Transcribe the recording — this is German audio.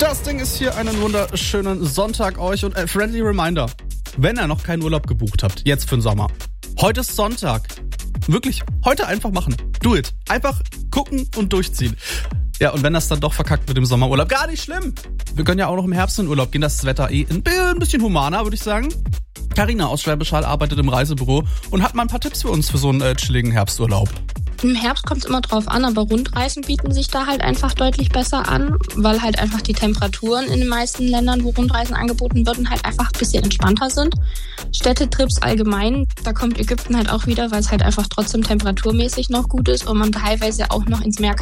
Das Ding ist hier, einen wunderschönen Sonntag euch und friendly reminder, wenn ihr noch keinen Urlaub gebucht habt, jetzt für den Sommer. Heute ist Sonntag. Wirklich, heute einfach machen. Do it. Einfach gucken und durchziehen. Ja, und wenn das dann doch verkackt mit dem Sommerurlaub, gar nicht schlimm. Wir können ja auch noch im Herbst in den Urlaub gehen, das Wetter ein bisschen humaner, würde ich sagen. Carina aus Schwäbisch Hall arbeitet im Reisebüro und hat mal ein paar Tipps für uns für so einen chilligen Herbsturlaub. Im Herbst kommt es immer drauf an, aber Rundreisen bieten sich da halt einfach deutlich besser an, weil halt einfach die Temperaturen in den meisten Ländern, wo Rundreisen angeboten werden, halt einfach ein bisschen entspannter sind. Städtetrips allgemein, da kommt Ägypten halt auch wieder, weil es halt einfach trotzdem temperaturmäßig noch gut ist und man teilweise auch noch ins Meer kann.